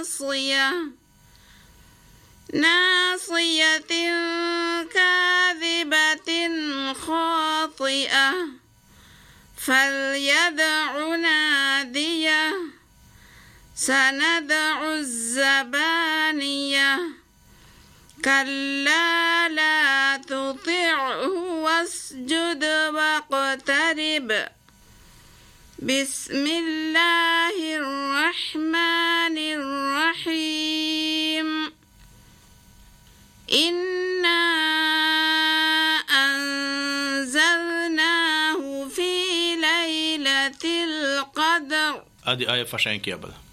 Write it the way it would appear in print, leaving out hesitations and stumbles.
ناصية كاذبة خاطئة فليدع ناديه سندع الزبانية كلا لا تطعه واسجد واقترب بسم الله الرحمن الرحيم إنا أنزلناه في ليلة القدر. هذه آية فشان كيابل.